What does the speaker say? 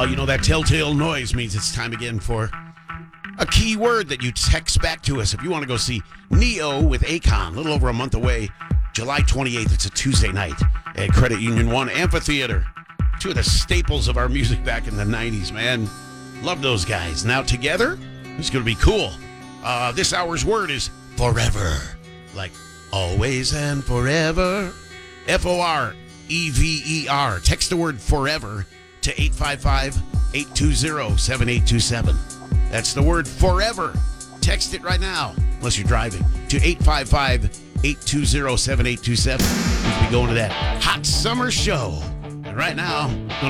You know, that telltale noise means it's time again for a key word that you text back to us. If you want to go see Neo with Akon, a little over a month away, July 28th. It's a Tuesday night at Credit Union 1 Amphitheater. Two of the staples of our music back in the 90s, man. Love those guys. Now together, it's going to be cool. This hour's word is forever. Like always and forever. Forever. Text the word forever to 855-820-7827. That's the word forever. Text it right now, unless you're driving, to 855-820-7827. We'll be going to that hot summer show. And right now, I'm going